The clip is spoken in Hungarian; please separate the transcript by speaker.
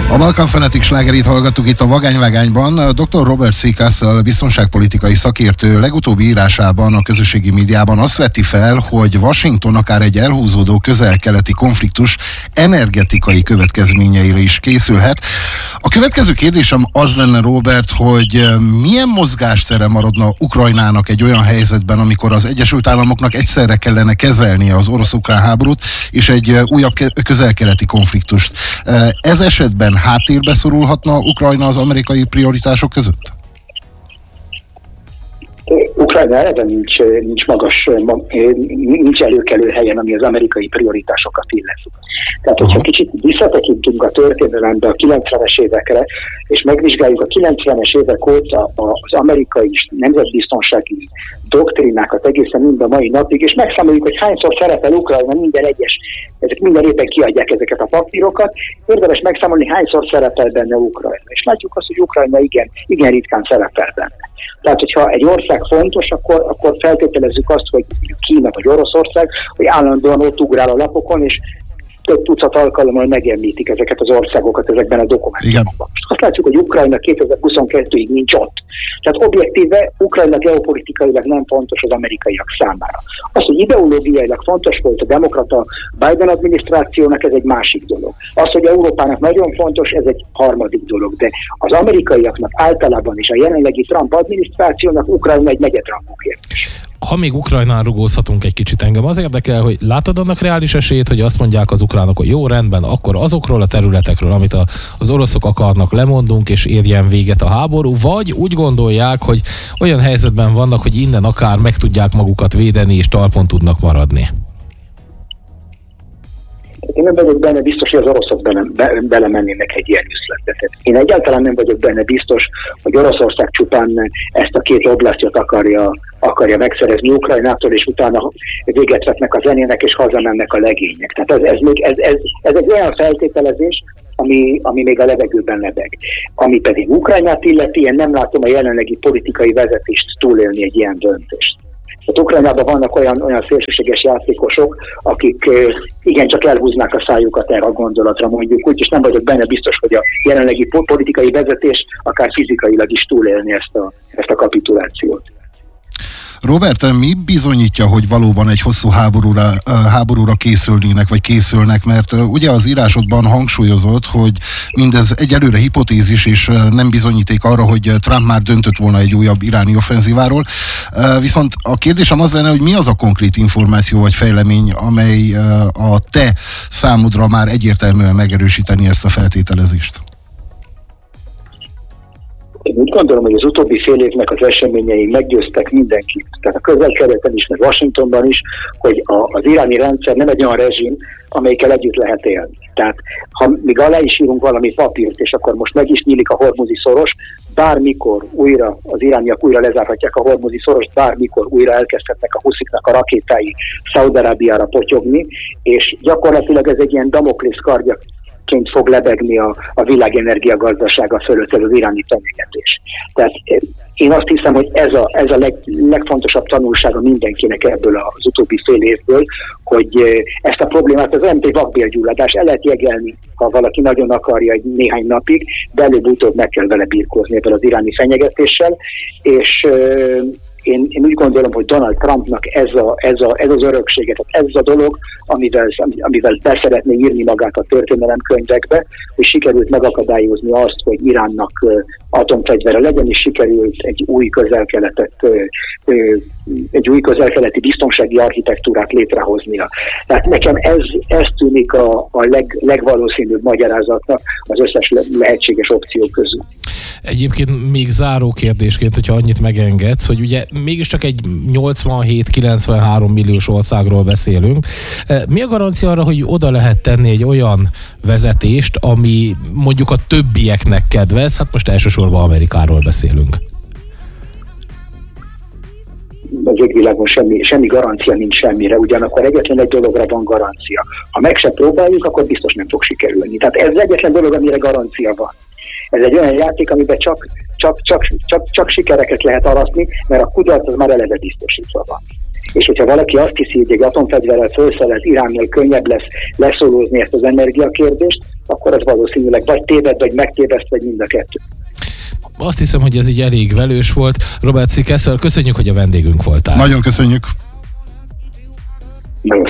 Speaker 1: A Balkan Fanatic slágerét hallgattuk itt a Vagányvágányban. Dr. Robert C. Castle biztonságpolitikai szakértő legutóbbi írásában a közösségi médiában azt veti fel, hogy Washington akár egy elhúzódó közel-keleti konfliktus energetikai következményeire is készülhet. A következő kérdésem az lenne, Robert, hogy milyen mozgástere maradna Ukrajnának egy olyan helyzetben, amikor az Egyesült Államoknak egyszerre kellene kezelnie az orosz-ukrán háborút és egy újabb közel-keleti konfliktust. Ez esetben háttérbe szorulhatna Ukrajna az amerikai prioritások között?
Speaker 2: Ukrajna eleve nincs előkelő helyen, ami az amerikai prioritásokat illeti. Tehát, hogyha kicsit visszatekintünk a történelembe a 90-es évekre, és megvizsgáljuk a 90-es évek óta az amerikai nemzetbiztonsági doktrinákat egészen mind a mai napig, és megszámoljuk, hogy hányszor szerepel Ukrajna minden éppen kiadják ezeket a papírokat, érdemes megszámolni, hányszor szerepel benne Ukrajna. És látjuk azt, hogy Ukrajna igen ritkán szerepel benne. Tehát, hogyha egy ország fontos, akkor feltételezzük azt, hogy Kína vagy Oroszország, hogy állandóan ott ugrál a lapokon, és több tucat alkalommal megemlítik ezeket az országokat ezekben a dokumentumokban. Azt látjuk, hogy Ukrajna 2022-ig nincs ott. Tehát objektíve Ukrajna geopolitikailag nem fontos az amerikaiak számára. Az, hogy ideológiailag fontos volt a demokrata Biden adminisztrációnak, ez egy másik dolog. Az, hogy Európának nagyon fontos, ez egy harmadik dolog. De az amerikaiaknak általában is a jelenlegi Trump adminisztrációnak Ukrajna egy negyedrangú kérdés.
Speaker 3: Ha még Ukrajnán rugózhatunk egy kicsit, engem az érdekel, hogy látod annak reális esélyt, hogy azt mondják az ukránok, hogy jó, rendben, akkor azokról a területekről, amit az oroszok akarnak, lemondunk, és érjen véget a háború, vagy úgy gondolják, hogy olyan helyzetben vannak, hogy innen akár meg tudják magukat védeni, és talpon tudnak maradni?
Speaker 2: Én nem vagyok benne biztos, hogy az oroszok belemennének egy ilyen üzletbe. Én egyáltalán nem vagyok benne biztos, hogy Oroszország csupán ezt a két oblasztjot akarja megszerezni Ukrajnától, és utána véget vetnek a zenének, és hazamennek a legények. Tehát ez egy olyan feltételezés, ami még a levegőben lebeg. Ami pedig Ukrajnát illeti, én nem látom a jelenlegi politikai vezetést túlélni egy ilyen döntést. Tehát Ukrajnában vannak olyan szélsőséges játékosok, akik igencsak elhúznák a szájukat erre a gondolatra, mondjuk úgy, és nem vagyok benne biztos, hogy a jelenlegi politikai vezetés akár fizikailag is túlélni ezt a kapitulációt.
Speaker 1: Robert, mi bizonyítja, hogy valóban egy hosszú háborúra készülnének, vagy készülnek, mert ugye az írásodban hangsúlyozott, hogy mindez egyelőre hipotézis, és nem bizonyíték arra, hogy Trump már döntött volna egy újabb iráni offenzíváról. Viszont a kérdésem az lenne, hogy mi az a konkrét információ vagy fejlemény, amely a te számodra már egyértelműen megerősíteni ezt a feltételezést?
Speaker 2: Én úgy gondolom, hogy az utóbbi fél évnek az eseményei meggyőztek mindenkit, tehát a közel-keleten is, meg Washingtonban is, hogy az iráni rendszer nem egy olyan rezsim, amelyikkel együtt lehet élni. Tehát ha még alá is írunk valami papírt, és akkor most meg is nyílik a hormuzi szoros, bármikor az irániak újra lezárhatják a hormuzi szorost, bármikor újra elkezdhetnek a husziknak a rakétái Szaúd-Arábiára potyogni, és gyakorlatilag ez egy ilyen Damoklész kardjaként fog lebegni a világenergia gazdasága fölött ez az iráni fenyegetés. Tehát én azt hiszem, hogy ez a legfontosabb tanulsága mindenkinek ebből az utóbbi fél évből, hogy ezt a problémát, az MP vakbélgyulladás el lehet jegelni, ha valaki nagyon akarja egy néhány napig, de előbb-utóbb meg kell vele birkózni ebből az iráni fenyegetéssel, és én úgy gondolom, hogy Donald Trumpnak ez az öröksége, tehát ez a dolog, amivel be szeretné írni magát a történelemkönyvekbe, hogy sikerült megakadályozni azt, hogy Iránnak atomfegyvere legyen, és sikerült egy új közel-keleti biztonsági architektúrát létrehoznia. Tehát nekem ez tűnik a legvalószínűbb magyarázatnak az összes lehetséges opció közül.
Speaker 3: Egyébként még záró kérdésként, hogyha annyit megengedsz, hogy ugye mégiscsak egy 87-93 milliós országról beszélünk. Mi a garancia arra, hogy oda lehet tenni egy olyan vezetést, ami mondjuk a többieknek kedvez? Hát most elsősorban Amerikáról beszélünk.
Speaker 2: Az égvilágon semmi garancia nincs semmire, ugyanakkor egyetlen egy dologra van garancia. Ha meg se próbáljuk, akkor biztos nem fog sikerülni. Tehát ez egyetlen dolog, amire garancia van. Ez egy olyan játék, amiben csak sikereket lehet araszni, mert a kudarc az már eleve biztosítva van. És hogyha valaki azt hiszi, hogy egy atomfegyverrel felszerelt Iránnal könnyebb lesz leszólózni ezt az energiakérdést, akkor ez valószínűleg vagy téved, vagy megtéveszt, vagy mind a kettő.
Speaker 3: Azt hiszem, hogy ez így elég velős volt. Robert C. Kessel, köszönjük, hogy a vendégünk voltál.
Speaker 1: Nagyon köszönjük.